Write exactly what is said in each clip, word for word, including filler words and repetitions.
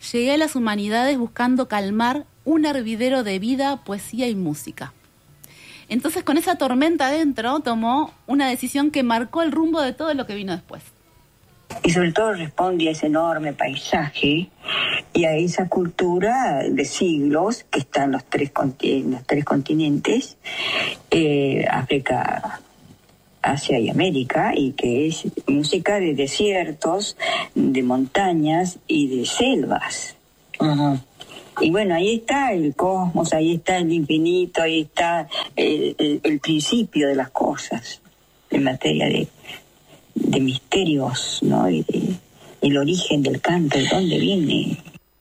llegué a las humanidades buscando calmar un hervidero de vida, poesía y música. Entonces, con esa tormenta adentro, tomó una decisión que marcó el rumbo de todo lo que vino después. Y sobre todo responde a ese enorme paisaje y a esa cultura de siglos que está en los tres, en los tres continentes, eh, África, Asia y América, y que es música de desiertos, de montañas y de selvas. Uh-huh. Y bueno, ahí está el cosmos, ahí está el infinito, ahí está el, el, el principio de las cosas en materia de, de misterios, ¿no? Y de, el origen del canto, de dónde viene.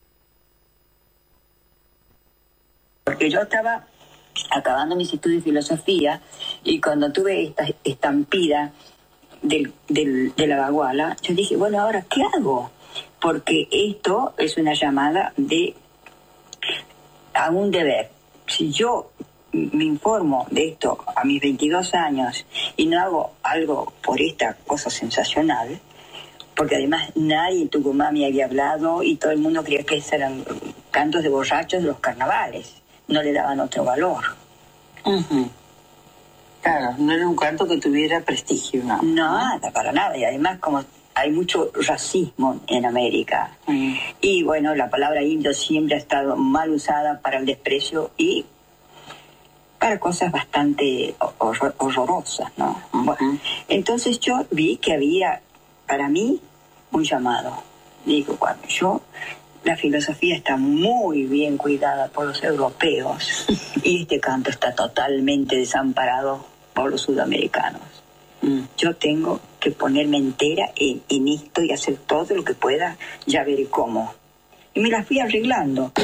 Porque yo estaba acabando mis estudios de filosofía y cuando tuve esta estampida del, del, de la baguala, yo dije, bueno, ¿ahora qué hago? Porque esto es una llamada de a un deber. Si yo me informo de esto a mis veintidós años y no hago algo por esta cosa sensacional, porque además nadie en Tucumán me había hablado y todo el mundo creía que eran cantos de borrachos de los carnavales, no le daban otro valor. Uh-huh. Claro, no era un canto que tuviera prestigio, ¿no? Nada, para nada, y además como hay mucho racismo en América. Mm. Y bueno, la palabra indio siempre ha estado mal usada para el desprecio y para cosas bastante horror- horrorosas, ¿no? Uh-huh. Bueno, entonces yo vi que había, para mí, un llamado. Digo, cuando yo, la filosofía está muy bien cuidada por los europeos y este canto está totalmente desamparado por los sudamericanos. Yo tengo que ponerme entera en, en esto y hacer todo lo que pueda, ya veré cómo. Y me la fui arreglando.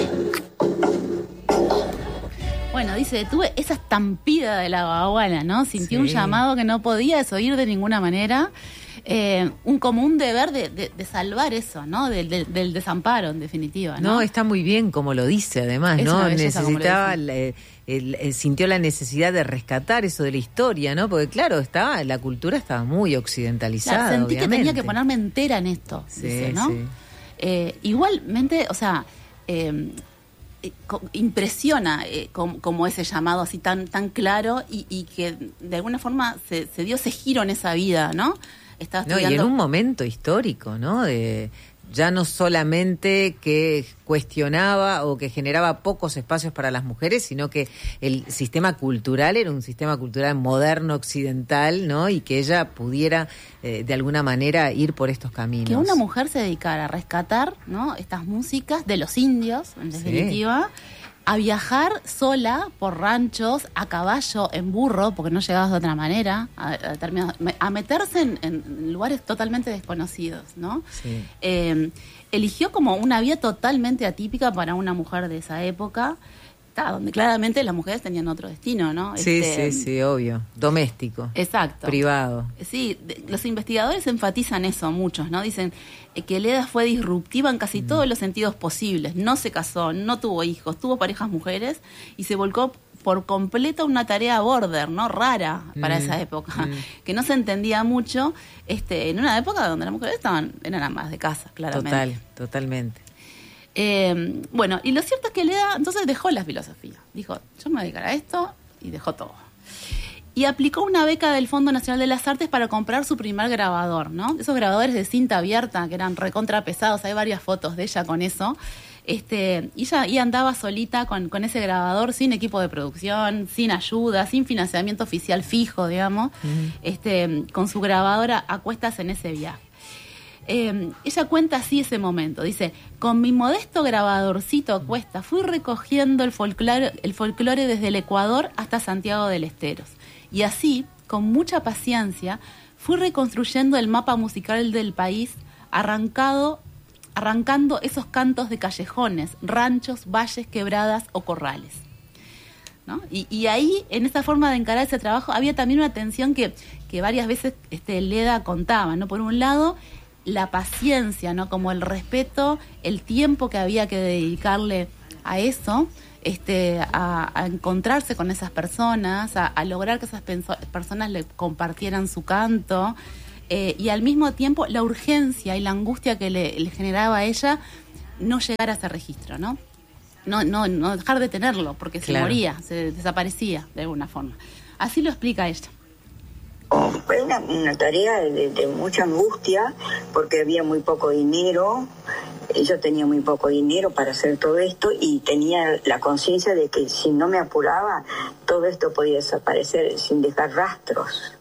Bueno, dice, tuve esa estampida de la baguala, ¿no? Sintió sí. un llamado que no podía desoír de ninguna manera. Eh, un común deber de, de, de salvar eso, ¿no? Del, del, del desamparo, en definitiva, ¿no? No, está muy bien como lo dice, además, es ¿no? Belleza, necesitaba, el, el, el, sintió la necesidad de rescatar eso de la historia, ¿no? Porque claro, estaba, la cultura estaba muy occidentalizada, claro, sentí obviamente. que tenía que ponerme entera en esto, sí, dice, ¿no? Sí. Eh, igualmente, o sea, eh, eh, impresiona eh, como, como ese llamado así tan, tan claro y, y que de alguna forma se, se dio ese giro en esa vida, ¿no? Estaba estudiando... No, y en un momento histórico, ¿no? De, ya no solamente que cuestionaba o que generaba pocos espacios para las mujeres, sino que el sistema cultural era un sistema cultural moderno, occidental, ¿no? Y que ella pudiera, eh, de alguna manera, ir por estos caminos. Que una mujer se dedicara a rescatar, ¿no? Estas músicas de los indios, en definitiva... Sí. A viajar sola por ranchos, a caballo, en burro, porque no llegabas de otra manera, a, a, a meterse en, en lugares totalmente desconocidos, ¿no? Sí. Eh, eligió como una vía totalmente atípica para una mujer de esa época, donde claramente las mujeres tenían otro destino, ¿no? Sí, este, sí, sí, obvio. Doméstico. Exacto. Privado. Sí, de, los investigadores enfatizan eso muchos, ¿no? Dicen eh, que Leda fue disruptiva en casi mm. todos los sentidos posibles. No se casó, no tuvo hijos, tuvo parejas mujeres y se volcó por completo a una tarea border, ¿no? Rara para mm. esa época, mm. que no se entendía mucho, este, en una época donde las mujeres estaban, eran amas de casa, claramente. Total, totalmente. Eh, bueno, y lo cierto es que Leda entonces dejó la filosofía. Dijo, yo me voy a dedicar a esto, y dejó todo. Y aplicó una beca del Fondo Nacional de las Artes para comprar su primer grabador, ¿no? Esos grabadores de cinta abierta que eran recontra pesados, hay varias fotos de ella con eso. Este, y ella y andaba solita con, con ese grabador, sin equipo de producción, sin ayuda, sin financiamiento oficial fijo, digamos, uh-huh. este, con su grabadora a cuestas en ese viaje. Eh, ella cuenta así ese momento, dice, con mi modesto grabadorcito a cuesta fui recogiendo el folclore, el folclore desde el Ecuador hasta Santiago del Estero. Y así, con mucha paciencia, fui reconstruyendo el mapa musical del país, arrancado, arrancando esos cantos de callejones, ranchos, valles, quebradas o corrales. ¿No? Y, y ahí, en esa forma de encarar ese trabajo, había también una tensión que, que varias veces este, Leda contaba, ¿no? Por un lado, la paciencia, ¿no? Como el respeto, el tiempo que había que dedicarle a eso, este, a, a encontrarse con esas personas, a, a lograr que esas penso- personas le compartieran su canto, eh, y al mismo tiempo la urgencia y la angustia que le, le generaba a ella no llegar a ese registro, ¿no? No, no, no dejar de tenerlo, porque se Claro. moría, se desaparecía de alguna forma. Así lo explica ella. Oh, fue una, una tarea de, de mucha angustia porque había muy poco dinero. Yo tenía muy poco dinero para hacer todo esto y tenía la conciencia de que si no me apuraba, todo esto podía desaparecer sin dejar rastros.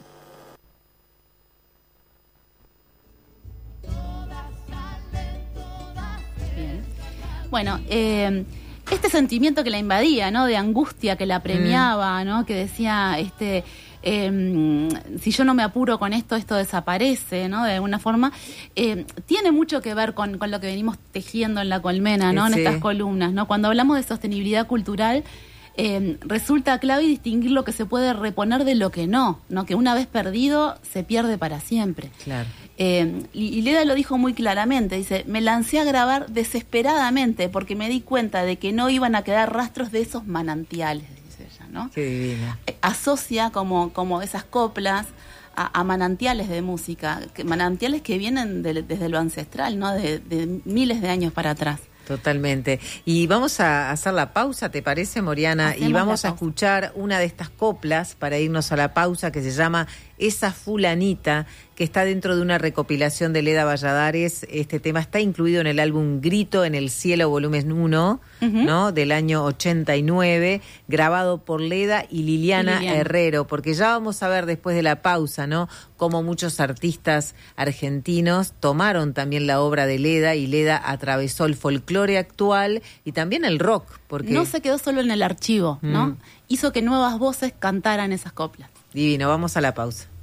Bien. Bueno, eh, este sentimiento que la invadía, ¿no? De angustia que la premiaba, ¿no? Que decía, este, eh, si yo no me apuro con esto, esto desaparece, ¿no? De alguna forma, eh, tiene mucho que ver con, con lo que venimos tejiendo en La Colmena, ¿no? En Sí. estas columnas, ¿no? Cuando hablamos de sostenibilidad cultural, eh, resulta clave distinguir lo que se puede reponer de lo que no, ¿no? Que una vez perdido se pierde para siempre. Claro. Eh, y y Leda lo dijo muy claramente, dice, me lancé a grabar desesperadamente porque me di cuenta de que no iban a quedar rastros de esos manantiales, dice ella, ¿no? Qué divina. Eh, Asocia como, como esas coplas a, a manantiales de música, que, manantiales que vienen de- desde lo ancestral, ¿no? De, de miles de años para atrás. Totalmente. Y vamos a hacer la pausa, ¿te parece, Moriana? Hacemos Y vamos la a pausa. escuchar una de estas coplas para irnos a la pausa que se llama Esa Fulanita, que está dentro de una recopilación de Leda Valladares. Este tema está incluido en el álbum Grito en el Cielo, volumen uno, Ujú. ¿no? Del año ochenta y nueve, grabado por Leda y Liliana, Y Liliana. Herrero, porque ya vamos a ver después de la pausa, ¿no? Cómo muchos artistas argentinos tomaron también la obra de Leda y Leda atravesó el folclore actual y también el rock, porque No se quedó solo en el archivo, ¿no? Mm. Hizo que nuevas voces cantaran esas coplas. divino, vamos a la pausa.